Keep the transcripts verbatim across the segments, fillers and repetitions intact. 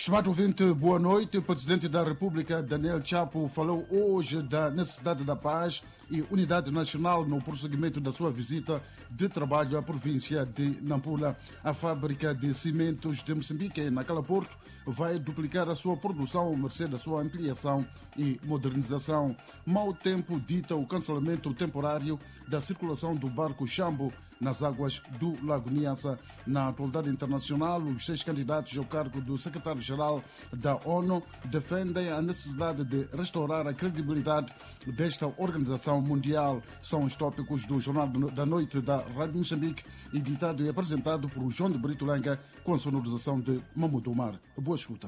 Estimado ouvinte, boa noite. O Presidente da República, Daniel Chapo, falou hoje da necessidade da paz e unidade nacional no prosseguimento da sua visita de trabalho à província de Nampula. A fábrica de cimentos de Moçambique, naquela Porto, vai duplicar a sua produção à mercê da sua ampliação e modernização. Mau tempo dita o cancelamento temporário da circulação do barco Chambo nas águas do Lago Niassa. Na atualidade internacional, os seis candidatos ao cargo do secretário-geral da ONU defendem a necessidade de restaurar a credibilidade desta organização mundial. São os tópicos do Jornal da Noite da Rádio Moçambique, editado e apresentado por João de Brito Lenga, com a sonorização de Mahmoud Omar. Boa escuta.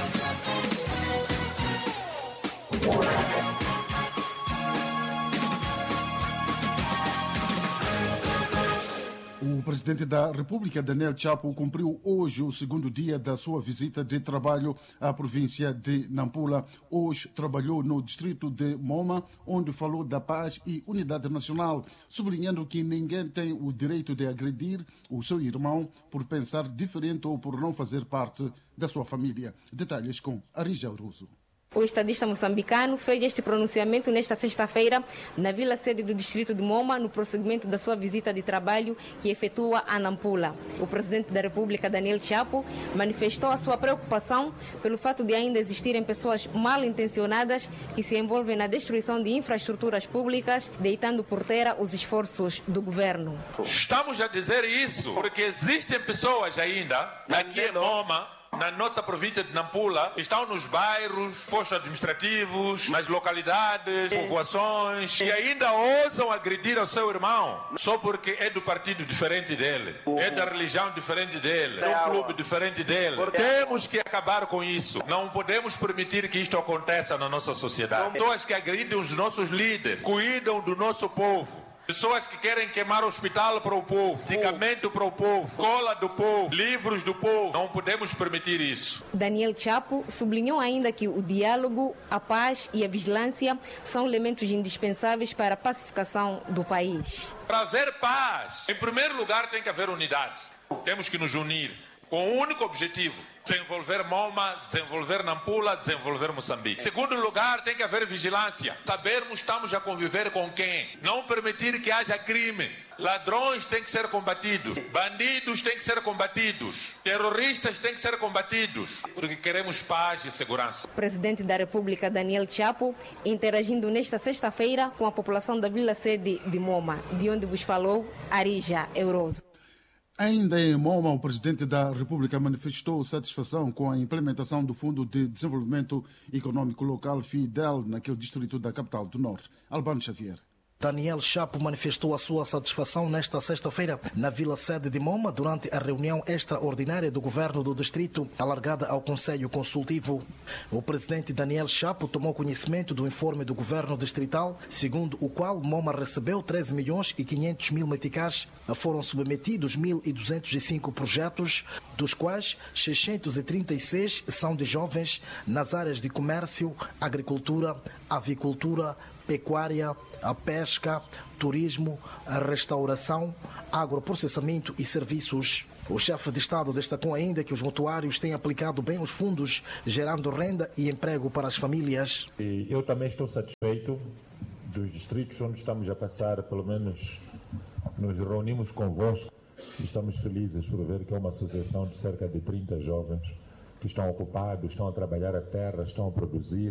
O Presidente da República, Daniel Chapo, cumpriu hoje o segundo dia da sua visita de trabalho à província de Nampula. Hoje trabalhou no distrito de Moma, onde falou da paz e unidade nacional, sublinhando que ninguém tem o direito de agredir o seu irmão por pensar diferente ou por não fazer parte da sua família. Detalhes com Arija Uruzo. O estadista moçambicano fez este pronunciamento nesta sexta-feira na vila sede do distrito de Moma, no prosseguimento da sua visita de trabalho que efetua a Nampula. O presidente da República, Daniel Chapo, manifestou a sua preocupação pelo fato de ainda existirem pessoas mal intencionadas que se envolvem na destruição de infraestruturas públicas, deitando por terra os esforços do governo. Estamos a dizer isso porque existem pessoas ainda aqui em Moma, na nossa província de Nampula, estão nos bairros, postos administrativos, nas localidades, povoações, e ainda ousam agredir ao seu irmão só porque é do partido diferente dele, é da religião diferente dele, é do clube diferente dele. Temos que acabar com isso. Não podemos permitir que isto aconteça na nossa sociedade. Pessoas que agridem os nossos líderes, cuidam do nosso povo. Pessoas que querem queimar o hospital para o povo, medicamento para o povo, cola do povo, livros do povo. Não podemos permitir isso. Daniel Chapo sublinhou ainda que o diálogo, a paz e a vigilância são elementos indispensáveis para a pacificação do país. Para haver paz, em primeiro lugar tem que haver unidade. Temos que nos unir com um único objetivo: desenvolver Moma, desenvolver Nampula, desenvolver Moçambique. Em segundo lugar, tem que haver vigilância. Sabermos estamos a conviver com quem. Não permitir que haja crime. Ladrões têm que ser combatidos. Bandidos têm que ser combatidos. Terroristas têm que ser combatidos. Porque queremos paz e segurança. O presidente da República, Daniel Chapo, interagindo nesta sexta-feira com a população da vila sede de Moma, de onde vos falou Arija Euroso. Ainda em Moma, o Presidente da República manifestou satisfação com a implementação do Fundo de Desenvolvimento Econômico Local, FIDEL, naquele distrito da capital do Norte. Albano Xavier. Daniel Chapo manifestou a sua satisfação nesta sexta-feira na vila sede de Moma durante a reunião extraordinária do governo do distrito, alargada ao Conselho Consultivo. O presidente Daniel Chapo tomou conhecimento do informe do governo distrital, segundo o qual Moma recebeu treze milhões e quinhentos mil meticais. Foram submetidos mil duzentos e cinco projetos, dos quais seiscentos e trinta e seis são de jovens nas áreas de comércio, agricultura, avicultura, pecuária, a pesca, turismo, a restauração, agroprocessamento e serviços. O chefe de Estado destacou ainda que os mutuários têm aplicado bem os fundos, gerando renda e emprego para as famílias. E eu também estou satisfeito dos distritos onde estamos a passar, pelo menos nos reunimos convosco e estamos felizes por ver que é uma associação de cerca de trinta jovens que estão ocupados, estão a trabalhar a terra, estão a produzir.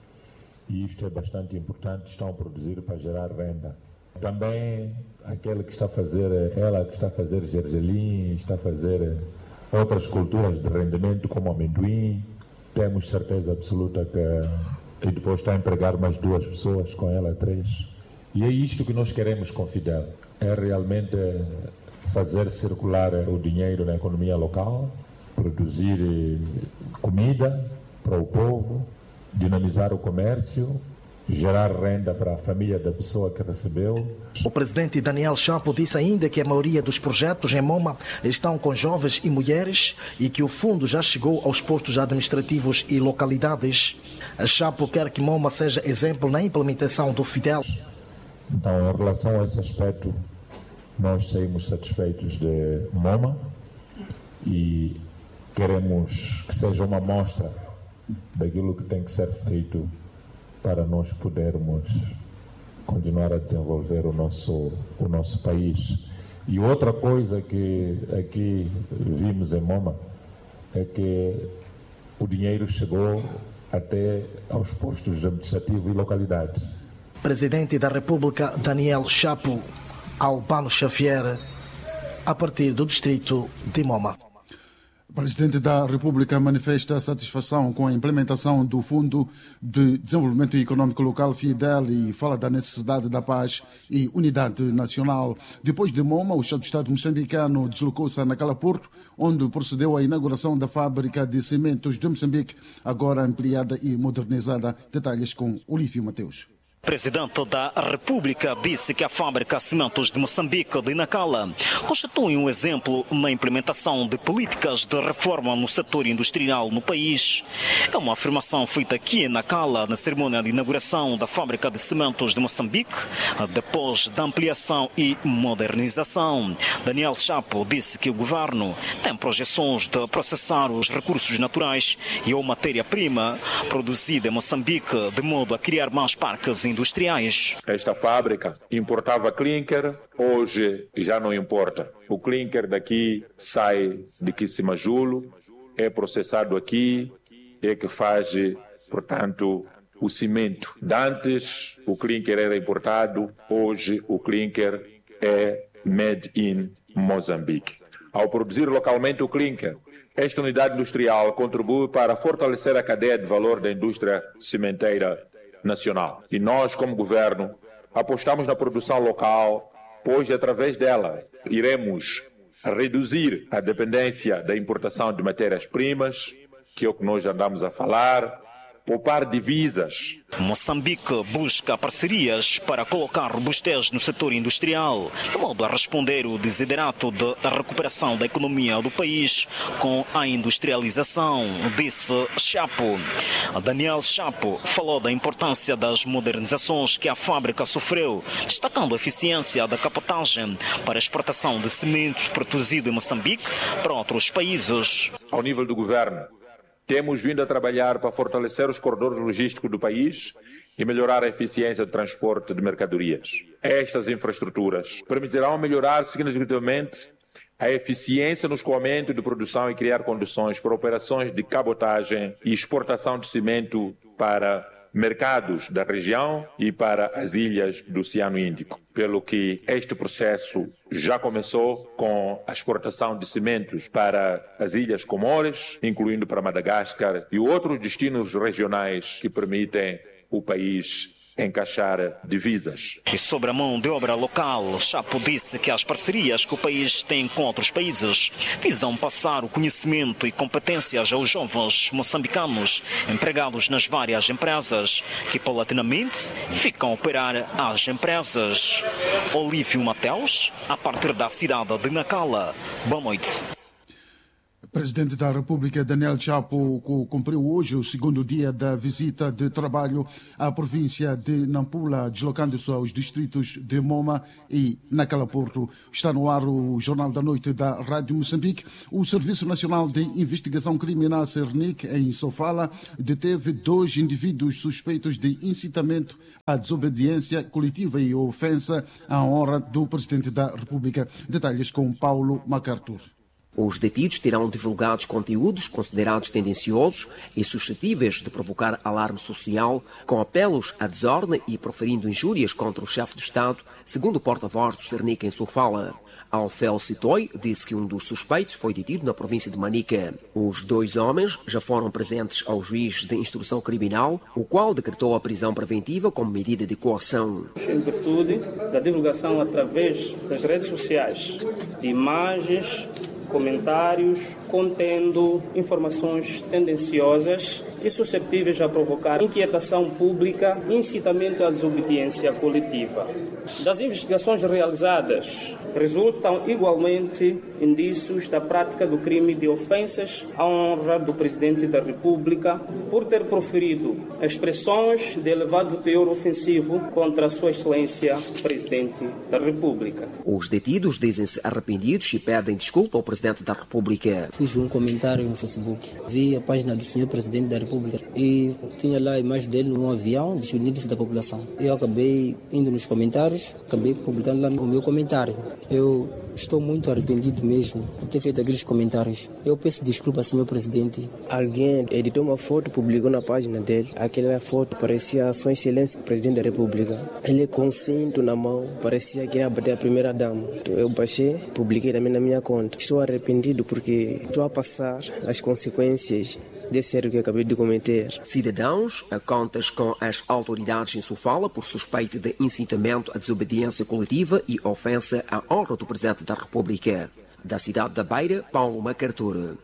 E isto é bastante importante, estão a produzir para gerar renda. Também aquele que está a fazer, ela que está a fazer gergelim, está a fazer outras culturas de rendimento como amendoim, temos certeza absoluta que... E depois está a empregar mais duas pessoas, com ela três. E é isto que nós queremos com Fidel, é realmente fazer circular o dinheiro na economia local, produzir comida para o povo, dinamizar o comércio, gerar renda para a família da pessoa que recebeu. O presidente Daniel Chapo disse ainda que a maioria dos projetos em Moma estão com jovens e mulheres e que o fundo já chegou aos postos administrativos e localidades. A Chapo quer que Moma seja exemplo na implementação do Fidel. Então, em relação a esse aspecto, nós saímos satisfeitos de Moma e queremos que seja uma amostra daquilo que tem que ser feito para nós podermos continuar a desenvolver o nosso, o nosso país. E outra coisa que aqui vimos em Moma é que o dinheiro chegou até aos postos administrativos e localidades. Presidente da República Daniel Chapo Albano Xavier, a partir do distrito de Moma. O Presidente da República manifesta satisfação com a implementação do Fundo de Desenvolvimento Econômico Local FIDEL e fala da necessidade da paz e unidade nacional. Depois de Moma, o chefe de Estado moçambicano deslocou-se a Nacala Porto, onde procedeu à inauguração da fábrica de cimentos de Moçambique, agora ampliada e modernizada. Detalhes com Olívio Mateus. O Presidente da República disse que a fábrica Cimentos de Moçambique de Nacala constitui um exemplo na implementação de políticas de reforma no setor industrial no país. É uma afirmação feita aqui em Nacala na cerimônia de inauguração da fábrica de cimentos de Moçambique, depois da ampliação e modernização. Daniel Chapo disse que o governo tem projeções de processar os recursos naturais e a matéria-prima produzida em Moçambique de modo a criar mais parques industriais. Esta fábrica importava clinker, hoje já não importa. O clinker daqui sai de Quisimajulo, é processado aqui, é que faz, portanto, o cimento. Antes o clinker era importado, hoje o clinker é made in Moçambique. Ao produzir localmente o clinker, esta unidade industrial contribui para fortalecer a cadeia de valor da indústria cimenteira nacional. E nós, como governo, apostamos na produção local, pois através dela iremos reduzir a dependência da importação de matérias-primas, que é o que nós andamos a falar, poupar divisas. Moçambique busca parcerias para colocar robustez no setor industrial, de modo a responder o desiderato de recuperação da economia do país com a industrialização, disse Chapo. Daniel Chapo falou da importância das modernizações que a fábrica sofreu, destacando a eficiência da capotagem para a exportação de cimentos produzido em Moçambique para outros países. Ao nível do governo, temos vindo a trabalhar para fortalecer os corredores logísticos do país e melhorar a eficiência do transporte de mercadorias. Estas infraestruturas permitirão melhorar significativamente a eficiência no escoamento de produção e criar condições para operações de cabotagem e exportação de cimento para mercados da região e para as ilhas do Oceano Índico. Pelo que este processo já começou com a exportação de cimentos para as Ilhas Comores, incluindo para Madagascar e outros destinos regionais que permitem o país encaixar divisas. E sobre a mão de obra local, Chapo disse que as parcerias que o país tem com outros países visam passar o conhecimento e competências aos jovens moçambicanos empregados nas várias empresas, que paulatinamente ficam a operar as empresas. Olívio Mateus, a partir da cidade de Nacala. Boa noite. O Presidente da República, Daniel Chapo, cumpriu hoje o segundo dia da visita de trabalho à província de Nampula, deslocando-se aos distritos de Moma e Nacala Porto. Está no ar o Jornal da Noite da Rádio Moçambique. O Serviço Nacional de Investigação Criminal, Cernic, em Sofala, deteve dois indivíduos suspeitos de incitamento à desobediência coletiva e ofensa à honra do Presidente da República. Detalhes com Paulo MacArthur. Os detidos terão divulgado conteúdos considerados tendenciosos e suscetíveis de provocar alarme social, com apelos à desordem e proferindo injúrias contra o chefe do Estado, segundo o porta-voz do Cernic em Sofala. Alfel Citoi disse que um dos suspeitos foi detido na província de Manica. Os dois homens já foram presentes ao juiz de instrução criminal, o qual decretou a prisão preventiva como medida de coação. Em virtude da divulgação através das redes sociais de imagens, comentários contendo informações tendenciosas e suscetíveis a provocar inquietação pública e incitamento à desobediência coletiva. Das investigações realizadas, resultam igualmente indícios da prática do crime de ofensas à honra do Presidente da República por ter proferido expressões de elevado teor ofensivo contra a Sua Excelência Presidente da República. Os detidos dizem-se arrependidos e pedem desculpa ao Presidente da República. fiz um comentário no Facebook. Vi a página do senhor Presidente da República e tinha lá a imagem dele num avião despedindo-se da população. Eu acabei indo nos comentários, acabei publicando lá o meu comentário. Eu estou muito arrependido mesmo por ter feito aqueles comentários. Eu peço desculpa, senhor Presidente. Alguém editou uma foto, publicou na página dele. Aquela foto parecia a Sua Excelência Presidente da República. Ele com cinto na mão, parecia que ia bater a primeira dama. Então eu baixei, publiquei também na minha conta. Estou arrependido porque estou a passar as consequências desse erro que acabei de cometer. Cidadãos a contas com as autoridades em Sofala por suspeita de incitamento à desobediência coletiva e ofensa à honra do Presidente da República. Da cidade da Beira, Paulo Macartur.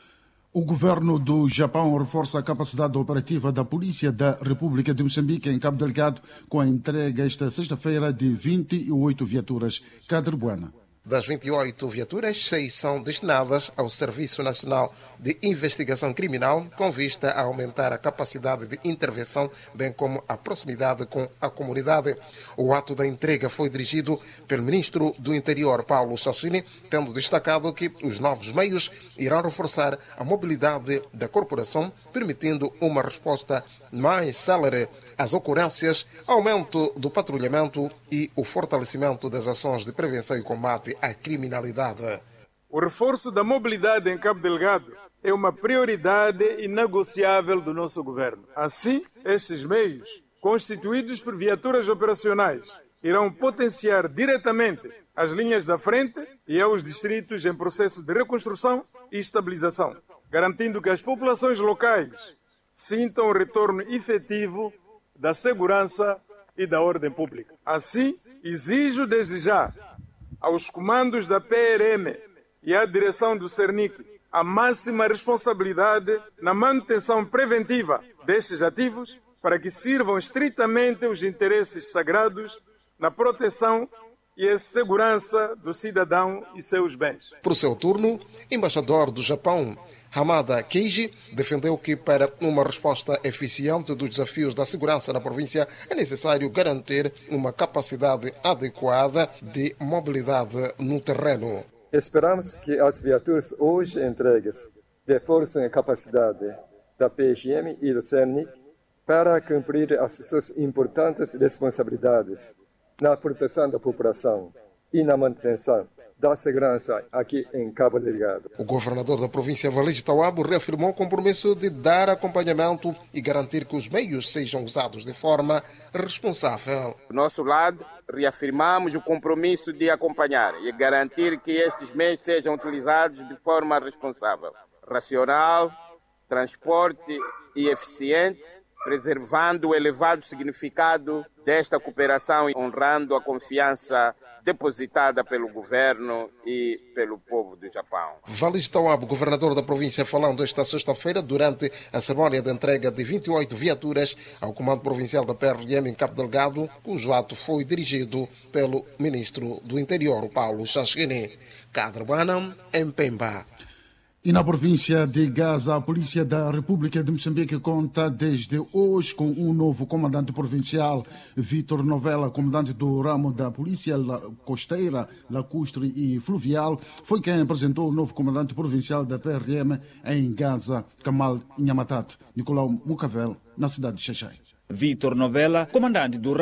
O governo do Japão reforça a capacidade operativa da Polícia da República de Moçambique em Cabo Delgado com a entrega esta sexta-feira de vinte e oito viaturas. Cadre Buena. Das vinte e oito viaturas, seis são destinadas ao Serviço Nacional de Investigação Criminal, com vista a aumentar a capacidade de intervenção, bem como a proximidade com a comunidade. O ato da entrega foi dirigido pelo ministro do Interior, Paulo Chachini, tendo destacado que os novos meios irão reforçar a mobilidade da corporação, permitindo uma resposta mais célere às ocorrências, aumento do patrulhamento e o fortalecimento das ações de prevenção e combate à criminalidade. O reforço da mobilidade em Cabo Delgado é uma prioridade inegociável do nosso governo. Assim, estes meios, constituídos por viaturas operacionais, irão potenciar diretamente as linhas da frente e aos distritos em processo de reconstrução e estabilização, garantindo que as populações locais sintam o retorno efetivo da segurança e da ordem pública. Assim, exijo desde já aos comandos da P R M e à direção do CERNIC a máxima responsabilidade na manutenção preventiva destes ativos para que sirvam estritamente os interesses sagrados na proteção e a segurança do cidadão e seus bens. Por seu turno, embaixador do Japão, Hamada Keiji, defendeu que para uma resposta eficiente dos desafios da segurança na província é necessário garantir uma capacidade adequada de mobilidade no terreno. Esperamos que as viaturas hoje entregues reforcem a capacidade da P R M e do CERNIC para cumprir as suas importantes responsabilidades na proteção da população e na manutenção da segurança aqui em Cabo Delgado. O governador da província Valige Tauabo reafirmou o compromisso de dar acompanhamento e garantir que os meios sejam usados de forma responsável. Do nosso lado, reafirmamos o compromisso de acompanhar e garantir que estes meios sejam utilizados de forma responsável, racional, transporte e eficiente, preservando o elevado significado desta cooperação e honrando a confiança depositada pelo governo e pelo povo do Japão. Valige Tauabo, governador da província, falando esta sexta-feira durante a cerimónia de entrega de vinte e oito viaturas ao Comando Provincial da P R M em Cabo Delgado, cujo ato foi dirigido pelo ministro do Interior, Paulo Chachini. Cadre Buena, em Pemba. E na província de Gaza, a Polícia da República de Moçambique conta desde hoje com um novo comandante provincial, Vítor Novela, comandante do ramo da Polícia Costeira, Lacustre e Fluvial, foi quem apresentou o novo comandante provincial da P R M em Gaza, Kamal Nhamatat, Nicolau Mucavel, na cidade de Xaxai. Vítor Novela, comandante do